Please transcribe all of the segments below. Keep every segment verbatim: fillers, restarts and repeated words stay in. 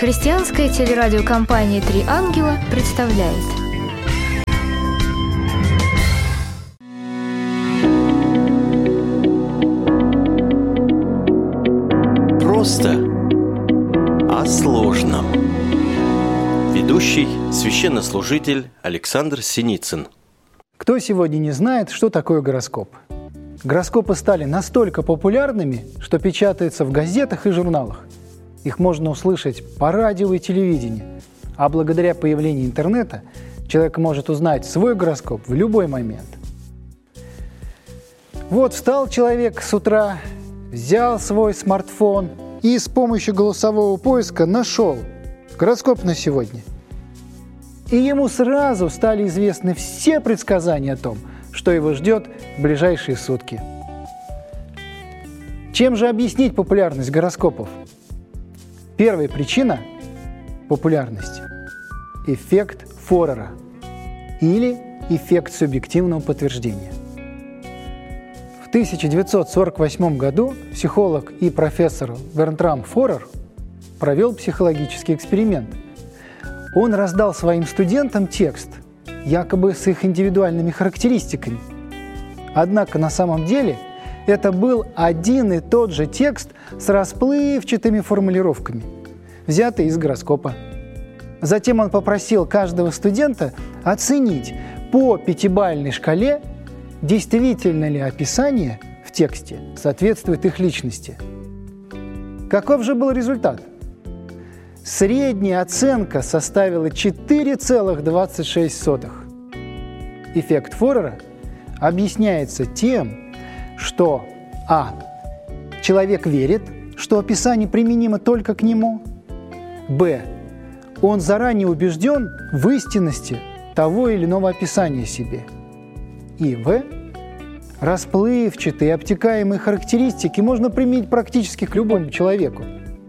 Христианская телерадиокомпания «Три ангела» представляет. Просто о сложном. Ведущий священнослужитель Александр Синицын. Кто сегодня не знает, что такое гороскоп? Гороскопы стали настолько популярными, что печатаются в газетах и журналах. Их можно услышать по радио и телевидению. А благодаря появлению интернета человек может узнать свой гороскоп в любой момент. Вот встал человек с утра, взял свой смартфон и с помощью голосового поиска нашел гороскоп на сегодня. И ему сразу стали известны все предсказания о том, что его ждет в ближайшие сутки. Чем же объяснить популярность гороскопов? Первая причина популярности – эффект Форера или эффект субъективного подтверждения. В тысяча девятьсот сорок восьмом году психолог и профессор Бертрам Форер провел психологический эксперимент. Он раздал своим студентам текст, якобы с их индивидуальными характеристиками. Однако на самом деле это был один и тот же текст с расплывчатыми формулировками, взятый из гороскопа. Затем он попросил каждого студента оценить по пятибалльной шкале, действительно ли описание в тексте соответствует их личности. Каков же был результат? Средняя оценка составила четыре целых двадцать шесть сотых. Эффект Форера объясняется тем, что а. человек верит, что описание применимо только к нему, б. он заранее убежден в истинности того или иного описания себе, и в. расплывчатые обтекаемые характеристики можно применить практически к любому человеку.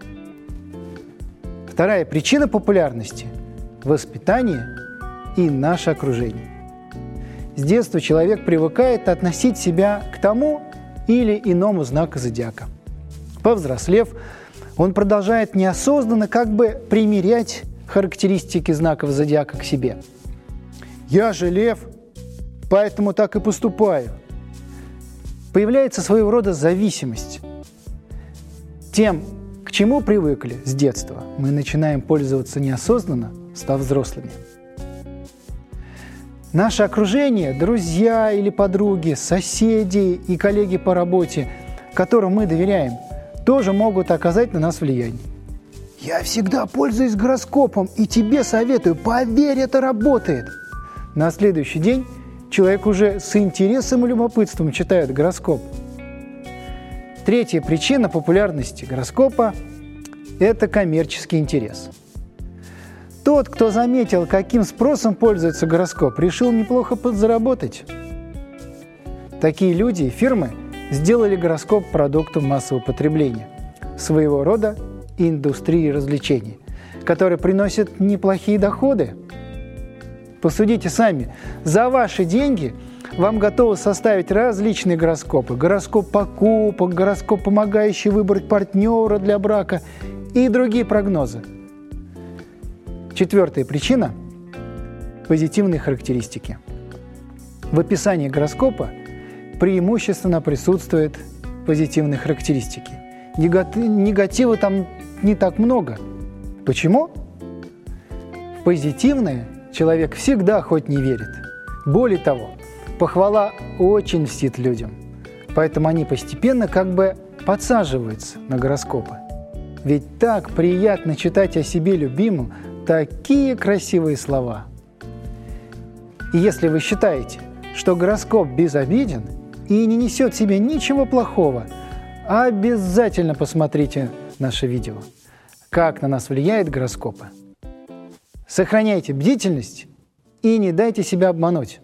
Вторая причина популярности – воспитание и наше окружение. С детства человек привыкает относить себя к тому или иному знаку зодиака. Повзрослев, он продолжает неосознанно как бы примерять характеристики знаков зодиака к себе. «Я же лев, поэтому так и поступаю». Появляется своего рода зависимость. Тем, к чему привыкли с детства, мы начинаем пользоваться неосознанно, став взрослыми. Наше окружение, друзья или подруги, соседи и коллеги по работе, которым мы доверяем, тоже могут оказать на нас влияние. «Я всегда пользуюсь гороскопом и тебе советую, поверь, это работает!» На следующий день человек уже с интересом и любопытством читает гороскоп. Третья причина популярности гороскопа – это коммерческий интерес. Тот, кто заметил, каким спросом пользуется гороскоп, решил неплохо подзаработать. Такие люди и фирмы сделали гороскоп продуктом массового потребления, своего рода индустрией развлечений, которая приносит неплохие доходы. Посудите сами, за ваши деньги вам готовы составить различные гороскопы. Гороскоп покупок, гороскоп, помогающий выбрать партнера для брака и другие прогнозы. Четвертая причина – позитивные характеристики. В описании гороскопа преимущественно присутствуют позитивные характеристики. Негатива там не так много. Почему? В позитивное человек всегда хоть не верит. Более того, похвала очень льстит людям, поэтому они постепенно как бы подсаживаются на гороскопы. Ведь так приятно читать о себе любимом такие красивые слова. И если вы считаете, что гороскоп безобиден и не несет в себе ничего плохого, обязательно посмотрите наше видео «Как на нас влияют гороскопы». Сохраняйте бдительность и не дайте себя обмануть.